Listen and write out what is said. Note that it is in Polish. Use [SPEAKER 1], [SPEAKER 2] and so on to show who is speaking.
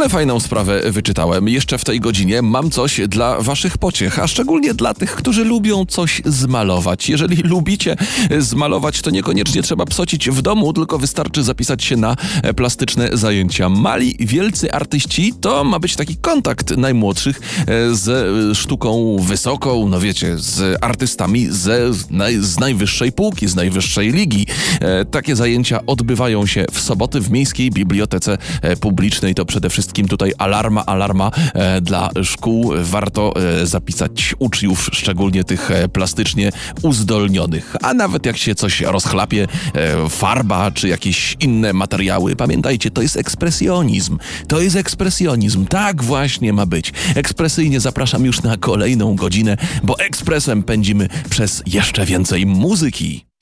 [SPEAKER 1] Ale fajną sprawę wyczytałem. Jeszcze w tej godzinie mam coś dla waszych pociech, a szczególnie dla tych, którzy lubią coś zmalować. Jeżeli lubicie zmalować, to niekoniecznie trzeba psocić w domu, tylko wystarczy zapisać się na plastyczne zajęcia. Mali, wielcy artyści to ma być taki kontakt najmłodszych z sztuką wysoką, no wiecie, z artystami z najwyższej półki, z najwyższej ligi. Takie zajęcia odbywają się w soboty w Miejskiej Bibliotece Publicznej. To przede wszystkim tutaj alarma dla szkół. Warto zapisać uczniów, szczególnie tych plastycznie uzdolnionych. A nawet jak się coś rozchlapie, farba czy jakieś inne materiały, pamiętajcie, to jest ekspresjonizm. To jest ekspresjonizm. Tak właśnie ma być. Ekspresyjnie zapraszam już na kolejną godzinę, bo ekspresem pędzimy przez jeszcze więcej muzyki.